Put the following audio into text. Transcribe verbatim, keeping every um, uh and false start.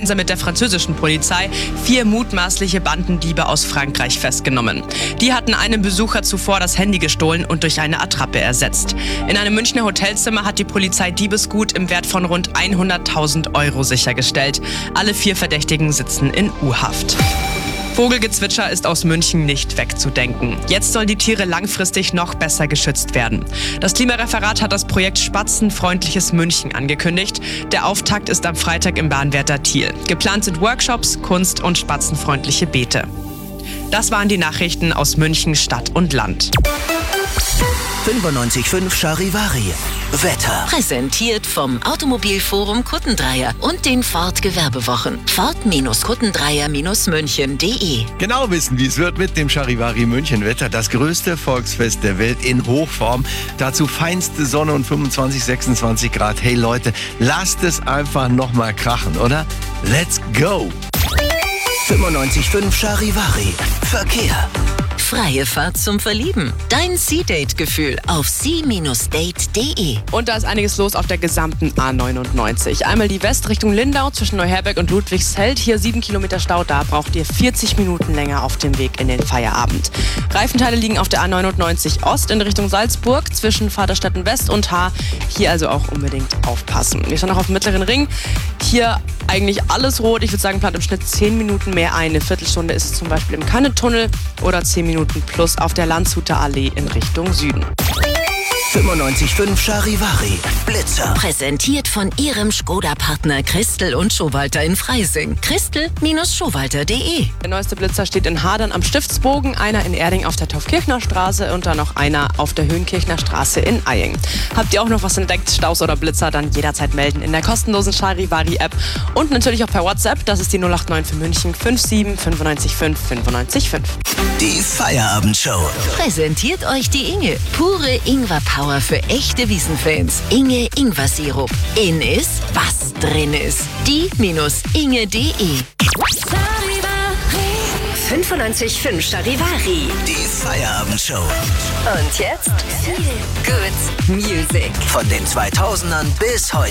gemeinsam mit der französischen Polizei vier mutmaßliche Bandendiebe aus Frankreich festgenommen. Die hatten einem Besucher zuvor das Handy gestohlen und durch eine Attrappe ersetzt. In einem Münchner Hotelzimmer hat die Polizei Diebesgut im Wert von rund hunderttausend Euro sichergestellt. Alle vier Verdächtigen sitzen in U-Haft. Vogelgezwitscher ist aus München nicht wegzudenken. Jetzt sollen die Tiere langfristig noch besser geschützt werden. Das Klimareferat hat das Projekt Spatzenfreundliches München angekündigt. Der Auftakt ist am Freitag im Bahnwärter Thiel. Geplant sind Workshops, Kunst und spatzenfreundliche Beete. Das waren die Nachrichten aus München, Stadt und Land. fünfundneunzig Komma fünf Charivari. Wetter. Präsentiert vom Automobilforum Kuttendreier und den Ford Gewerbewochen. Ford-Kuttendreier München punkt de. Genau wissen, wie es wird mit dem Charivari München Wetter. Das größte Volksfest der Welt in Hochform. Dazu feinste Sonne und fünfundzwanzig, sechsundzwanzig Grad. Hey Leute, lasst es einfach nochmal krachen, oder? Let's go! fünfundneunzig Komma fünf Charivari. Verkehr. Freie Fahrt zum Verlieben. Dein Sea-Date-Gefühl auf sea Bindestrich date Punkt de. Und da ist einiges los auf der gesamten A neunundneunzig. Einmal die West Richtung Lindau zwischen Neuherberg und Ludwigsfeld. Hier sieben Kilometer Stau, da braucht ihr vierzig Minuten länger auf dem Weg in den Feierabend. Reifenteile liegen auf der A neunundneunzig Ost in Richtung Salzburg zwischen Vaterstetten West und Haar. Hier also auch unbedingt aufpassen. Wir schauen noch auf dem Mittleren Ring. Hier eigentlich alles rot. Ich würde sagen, plant im Schnitt zehn Minuten mehr ein. Eine Viertelstunde ist es zum Beispiel im Kannetunnel oder zehn Minuten plus auf der Landshuter Allee in Richtung Süden. fünfundneunzig Komma fünf Charivari. Blitzer. Präsentiert von ihrem Skoda-Partner Christel und Schowalter in Freising. Christel Schowalter punkt de. Der neueste Blitzer steht in Hadern am Stiftsbogen, einer in Erding auf der Taufkirchner Straße und dann noch einer auf der Höhenkirchner Straße in Eying. Habt ihr auch noch was entdeckt, Staus oder Blitzer, dann jederzeit melden in der kostenlosen Charivari-App und natürlich auch per WhatsApp. Das ist die null acht neun für München fünf sieben fünf neun fünf fünf neun fünf. Die Feierabendshow. Präsentiert euch die Inge. Pure Ingwer-Power für echte Wiesenfans. Inge Ingwer-Sirup. In ist, was drin ist. die Inge punkt de. fünfundneunzig Komma fünf Charivari. Die Feierabendshow. Und jetzt Good Music. Von den zweitausendern bis heute.